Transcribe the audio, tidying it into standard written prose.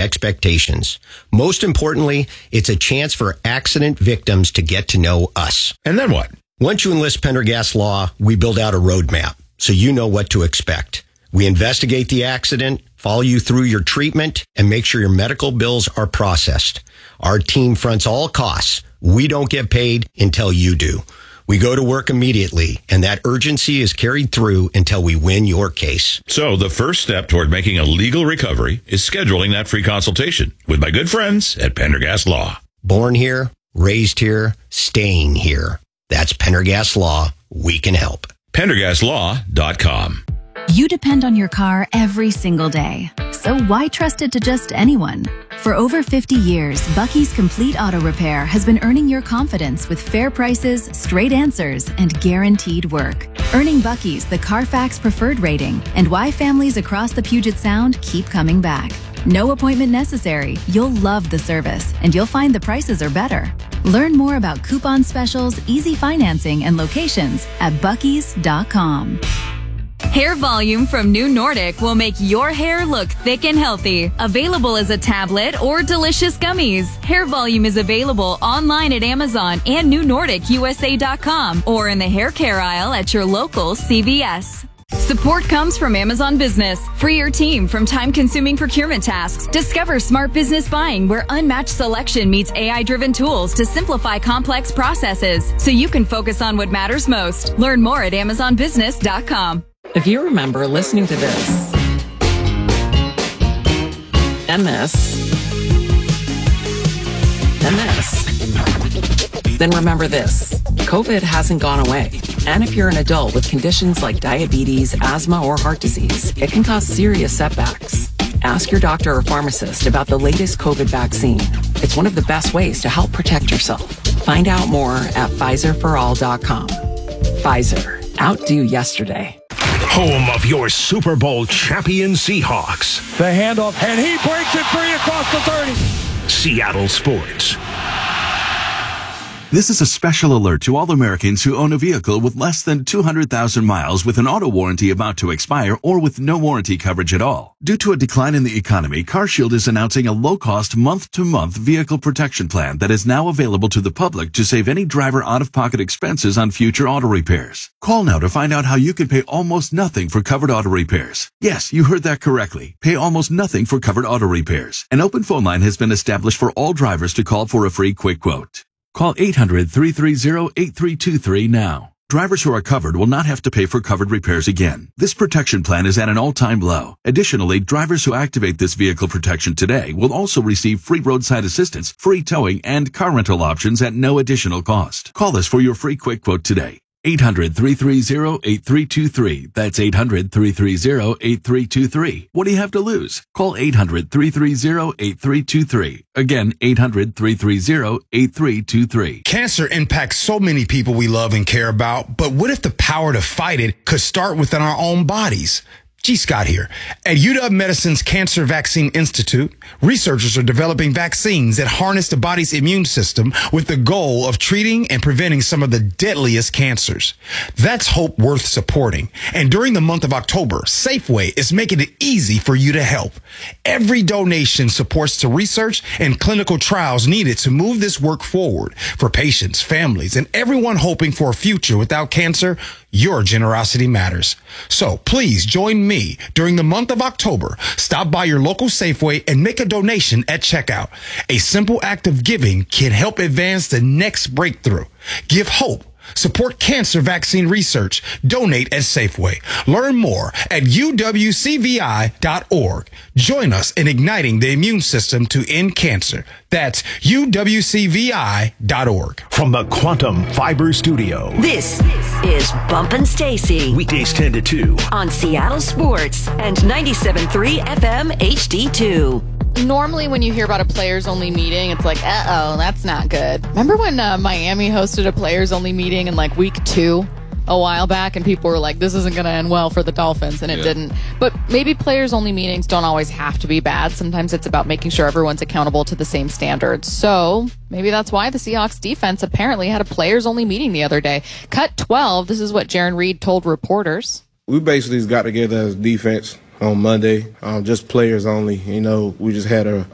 expectations. Most importantly, it's a chance for accident victims to get to know us. And then what? Once you enlist Pendergast Law, we build out a roadmap so you know what to expect. We investigate the accident, follow you through your treatment, and make sure your medical bills are processed. Our team fronts all costs. We don't get paid until you do. We go to work immediately, and that urgency is carried through until we win your case. So the first step toward making a legal recovery is scheduling that free consultation with my good friends at Pendergast Law. Born here, raised here, staying here. That's Pendergast Law. We can help. PendergastLaw.com. You depend on your car every single day. So why trust it to just anyone? For over 50 years, Bucky's Complete Auto Repair has been earning your confidence with fair prices, straight answers, and guaranteed work. Earning Bucky's the Carfax Preferred rating and why families across the Puget Sound keep coming back. No appointment necessary. You'll love the service, and you'll find the prices are better. Learn more about coupon specials, easy financing, and locations at buckys.com. Hair Volume from New Nordic will make your hair look thick and healthy. Available as a tablet or delicious gummies. Hair Volume is available online at Amazon and NewNordicUSA.com or in the hair care aisle at your local CVS. Support comes from Amazon Business. Free your team from time-consuming procurement tasks. Discover smart business buying where unmatched selection meets AI-driven tools to simplify complex processes so you can focus on what matters most. Learn more at AmazonBusiness.com. If you remember listening to this, and this, and this, then remember this. COVID hasn't gone away. And if you're an adult with conditions like diabetes, asthma, or heart disease, it can cause serious setbacks. Ask your doctor or pharmacist about the latest COVID vaccine. It's one of the best ways to help protect yourself. Find out more at PfizerForAll.com. Pfizer. Outdo yesterday. Home of your Super Bowl champion Seahawks. The handoff, and he breaks it free across the 30. Seattle Sports. This is a special alert to all Americans who own a vehicle with less than 200,000 miles with an auto warranty about to expire or with no warranty coverage at all. Due to a decline in the economy, CarShield is announcing a low-cost month-to-month vehicle protection plan that is now available to the public to save any driver out-of-pocket expenses on future auto repairs. Call now to find out how you can pay almost nothing for covered auto repairs. Yes, you heard that correctly. Pay almost nothing for covered auto repairs. An open phone line has been established for all drivers to call for a free quick quote. Call 800-330-8323 now. Drivers who are covered will not have to pay for covered repairs again. This protection plan is at an all-time low. Additionally, drivers who activate this vehicle protection today will also receive free roadside assistance, free towing, and car rental options at no additional cost. Call us for your free quick quote today. 800-330-8323. That's 800-330-8323. What do you have to lose? Call 800-330-8323. Again, 800-330-8323. Cancer impacts so many people we love and care about, but what if the power to fight it could start within our own bodies? G. Scott here. At UW Medicine's Cancer Vaccine Institute, researchers are developing vaccines that harness the body's immune system with the goal of treating and preventing some of the deadliest cancers. That's hope worth supporting. And during the month of October, Safeway is making it easy for you to help. Every donation supports the research and clinical trials needed to move this work forward for patients, families, and everyone hoping for a future without cancer. Your generosity matters. So please join me during the month of October. Stop by your local Safeway and make a donation at checkout. A simple act of giving can help advance the next breakthrough. Give hope. Support cancer vaccine research. Donate at Safeway. Learn more at uwcvi.org. Join us in igniting the immune system to end cancer. That's uwcvi.org. From the Quantum Fiber Studio. This is Bumpin' Stacy. Weekdays 10 to 2. On Seattle Sports and 97.3 FM HD2. Normally when you hear about a players-only meeting, it's like, uh-oh, that's not good. Remember when Miami hosted a players-only meeting in like week 2 a while back, and people were like, this isn't going to end well for the Dolphins, and it didn't. But maybe players-only meetings don't always have to be bad. Sometimes it's about making sure everyone's accountable to the same standards. So maybe that's why the Seahawks defense apparently had a players-only meeting the other day. Cut 12, this is what Jaron Reed told reporters. We basically got together as defense on Monday, just players only. You know, we just had a